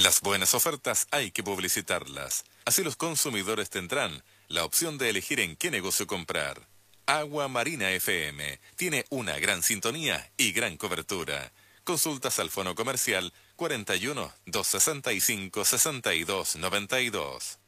Las buenas ofertas hay que publicitarlas. Así los consumidores tendrán la opción de elegir en qué negocio comprar. Agua Marina FM tiene una gran sintonía y gran cobertura. Consultas al fono comercial 41 265 62 92.